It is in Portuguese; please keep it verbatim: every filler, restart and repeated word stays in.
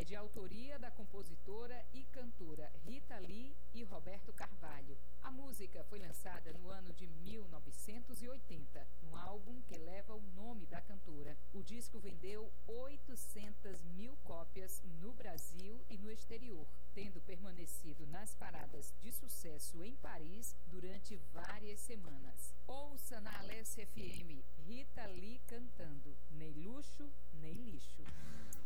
de autoria da compositora e cantora Rita Lee e Roberto Carvalho. A música foi lançada no ano de mil novecentos e oitenta, no álbum que leva o nome da cantora. O disco vendeu oitocentas mil cópias no Brasil e no exterior, tendo permanecido nas paradas de sucesso em Paris durante várias semanas. Ouça na Alessia F M, Rita Lee cantando Nem Luxo, Nem Lixo.